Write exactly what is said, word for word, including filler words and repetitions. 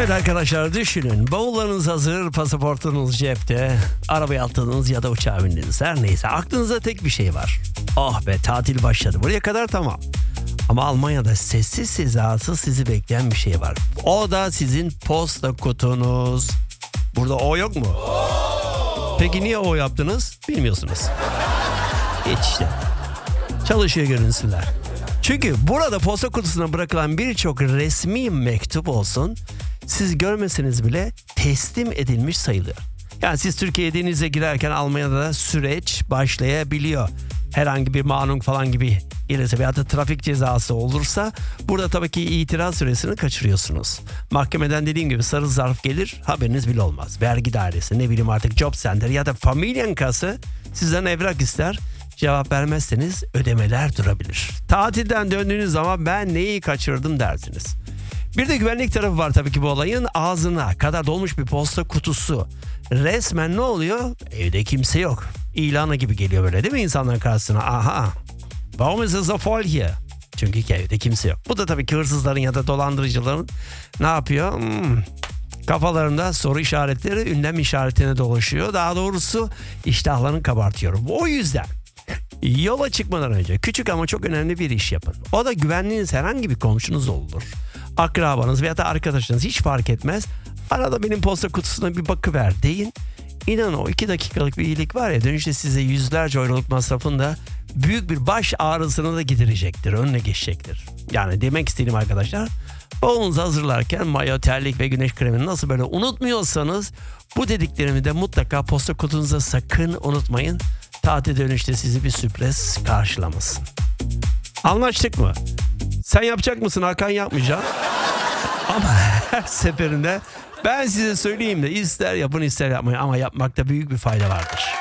Evet arkadaşlar, düşünün. Bavullarınız hazır, pasaportunuz cepte, arabaya attınız ya da uçağa bindiniz. Her neyse, aklınızda tek bir şey var. Oh be, tatil başladı. Buraya kadar tamam. Ama Almanya'da sessiz sedasız sizi bekleyen bir şey var. O da sizin posta kutunuz. Burada o yok mu? Peki niye o yaptınız? Bilmiyorsunuz. Hiç işte. Çalışıyor görünsünler. Çünkü burada posta kutusuna bırakılan birçok resmi mektup olsun, siz görmeseniz bile teslim edilmiş sayılıyor. Yani siz Türkiye'ye denize girerken Almanya'da da süreç başlayabiliyor. Herhangi bir manuk falan gibi gelirse veya da trafik cezası olursa burada tabii ki itiraz süresini kaçırıyorsunuz. Mahkemeden dediğim gibi sarı zarf gelir, haberiniz bile olmaz. Vergi dairesi, ne bileyim artık job center ya da Familienkası sizden evrak ister. Cevap vermezseniz ödemeler durabilir. Tatilden döndüğünüz zaman ben neyi kaçırdım dersiniz. Bir de güvenlik tarafı var tabii ki bu olayın. Ağzına kadar dolmuş bir posta kutusu. Resmen ne oluyor? Evde kimse yok. İlanı gibi geliyor böyle, değil mi insanların karşısına? Aha. Warum ist es so voll hier? Çünkü evde kimse yok. Bu da tabii ki hırsızların ya da dolandırıcıların ne yapıyor? Hmm. Kafalarında soru işaretleri ünlem işaretine dolaşıyor. Daha doğrusu iştahlarını kabartıyor. O yüzden yola çıkmadan önce küçük ama çok önemli bir iş yapın. O da güvenliğiniz herhangi bir komşunuz olur. Akrabanız veya da arkadaşınız, hiç fark etmez. Arada benim posta kutusuna bir bakıver deyin. İnanın o iki dakikalık bir iyilik var ya, dönüşte size yüzlerce euroluk masrafında büyük bir baş ağrısını da giderecektir. Önüne geçecektir. Yani demek istediğim arkadaşlar, bavulunuzu hazırlarken mayo, terlik ve güneş kremini nasıl böyle unutmuyorsanız, bu dediklerimi de mutlaka posta kutunuza sakın unutmayın. Tatil dönüşte sizi bir sürpriz karşılamasın. Anlaştık mı? Sen yapacak mısın Hakan? Yapmayacağım. Ama her seferinde ben size söyleyeyim de, ister yapın ister yapmayın, ama yapmakta büyük bir fayda vardır.